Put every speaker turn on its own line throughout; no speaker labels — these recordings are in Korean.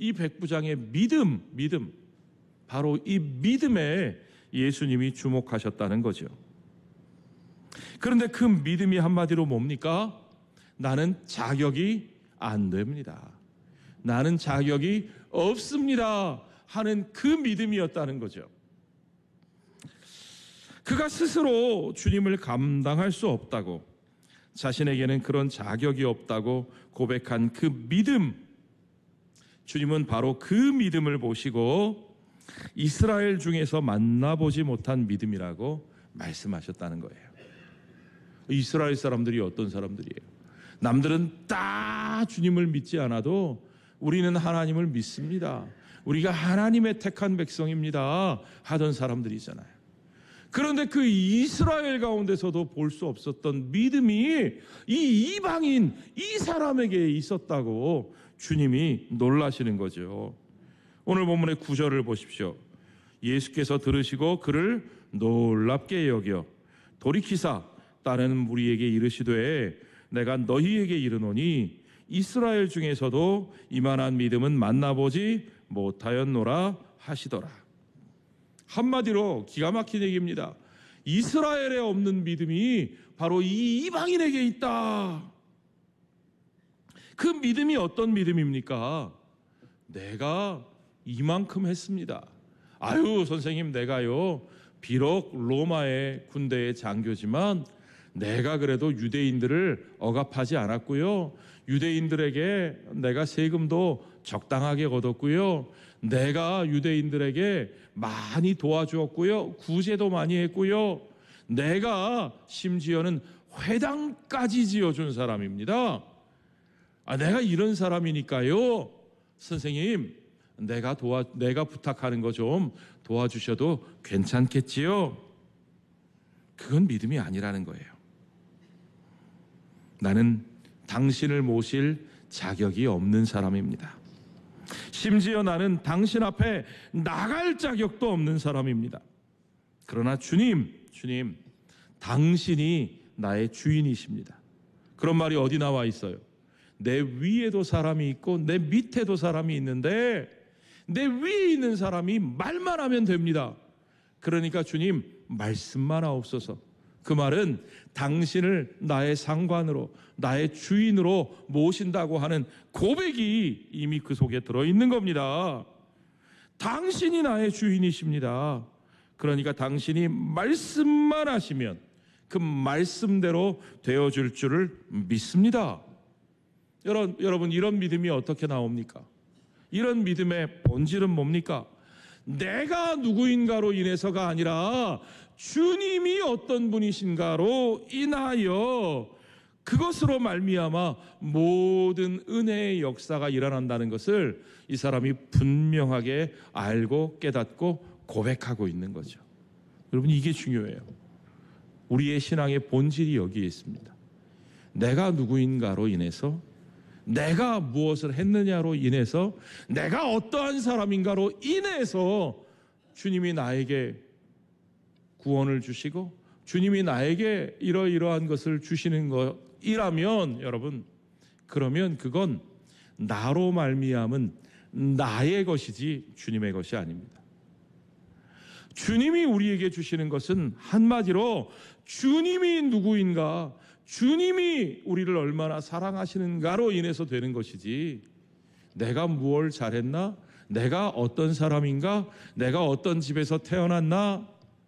이 백부장의 믿음, 바로 이 믿음에 예수님이 주목하셨다는 거죠. 그런데 그 믿음이 한마디로 뭡니까? 나는 자격이 안 됩니다. 나는 자격이 없습니다 하는 그 믿음이었다는 거죠. 그가 스스로 주님을 감당할 수 없다고, 자신에게는 그런 자격이 없다고 고백한 그 믿음, 주님은 바로 그 믿음을 보시고 이스라엘 중에서 만나보지 못한 믿음이라고 말씀하셨다는 거예요. 이스라엘 사람들이 어떤 사람들이에요? 남들은 다 주님을 믿지 않아도 우리는 하나님을 믿습니다, 우리가 하나님의 택한 백성입니다 하던 사람들이잖아요. 그런데 그 이스라엘 가운데서도 볼 수 없었던 믿음이 이 이방인, 이 사람에게 있었다고 주님이 놀라시는 거죠. 오늘 본문의 9절을 보십시오. 예수께서 들으시고 그를 놀랍게 여겨 돌이키사 다른 무리에게 이르시되 내가 너희에게 이르노니 이스라엘 중에서도 이만한 믿음은 만나보지 못하였노라 하시더라. 한마디로 기가 막힌 얘기입니다. 이스라엘에 없는 믿음이 바로 이 이방인에게 있다. 그 믿음이 어떤 믿음입니까? 내가 이만큼 했습니다. 아유 선생님, 내가요 비록 로마의 군대의 장교지만 내가 그래도 유대인들을 억압하지 않았고요, 유대인들에게 내가 세금도 적당하게 걷었고요, 내가 유대인들에게 많이 도와주었고요, 구제도 많이 했고요, 내가 심지어는 회당까지 지어준 사람입니다. 내가 이런 사람이니까요 선생님, 내가 부탁하는 거 좀 도와주셔도 괜찮겠지요? 그건 믿음이 아니라는 거예요. 나는 당신을 모실 자격이 없는 사람입니다. 심지어 나는 당신 앞에 나갈 자격도 없는 사람입니다. 그러나 주님, 당신이 나의 주인이십니다. 그런 말이 어디 나와 있어요? 내 위에도 사람이 있고 내 밑에도 사람이 있는데 내 위에 있는 사람이 말만 하면 됩니다. 그러니까 주님, 말씀만 하옵소서. 그 말은 당신을 나의 상관으로, 나의 주인으로 모신다고 하는 고백이 이미 그 속에 들어있는 겁니다. 당신이 나의 주인이십니다. 그러니까 당신이 말씀만 하시면 그 말씀대로 되어줄 줄을 믿습니다. 여러분, 이런 믿음이 어떻게 나옵니까? 이런 믿음의 본질은 뭡니까? 내가 누구인가로 인해서가 아니라 주님이 어떤 분이신가로 인하여 그것으로 말미암아 모든 은혜의 역사가 일어난다는 것을 이 사람이 분명하게 알고 깨닫고 고백하고 있는 거죠. 여러분, 이게 중요해요. 우리의 신앙의 본질이 여기에 있습니다. 내가 누구인가로 인해서, 내가 무엇을 했느냐로 인해서, 내가 어떠한 사람인가로 인해서 주님이 나에게 구원을 주시고 주님이 나에게 이러이러한 것을 주시는 것이라면, 여러분, 그러면 그건 나로 말미암은 나의 것이지 주님의 것이 아닙니다. 주님이 우리에게 주시는 것은 한마디로 주님이 누구인가, 주님이 우리를 얼마나 사랑하시는가로 인해서 되는 것이지, 내가 무엇을 잘했나, 내가 어떤 사람인가, 내가 어떤 집에서 태어났나,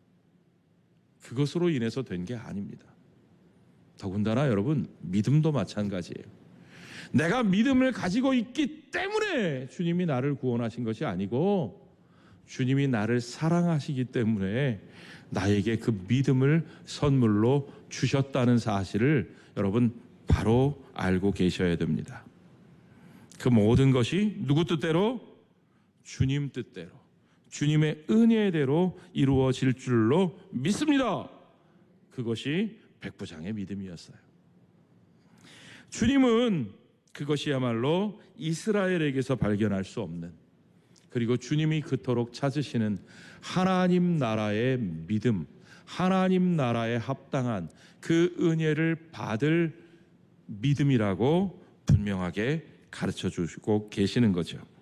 그것으로 인해서 된 게 아닙니다. 더군다나 여러분, 믿음도 마찬가지예요. 내가 믿음을 가지고 있기 때문에 주님이 나를 구원하신 것이 아니고, 주님이 나를 사랑하시기 때문에 나에게 그 믿음을 선물로 주셨다는 사실을 여러분 바로 알고 계셔야 됩니다. 그 모든 것이 누구 뜻대로? 주님 뜻대로, 주님의 은혜대로 이루어질 줄로 믿습니다. 그것이 백부장의 믿음이었어요. 주님은 그것이야말로 이스라엘에게서 발견할 수 없는, 그리고 주님이 그토록 찾으시는 하나님 나라의 믿음, 하나님 나라에 합당한 그 은혜를 받을 믿음이라고 분명하게 가르쳐 주시고 계시는 거죠.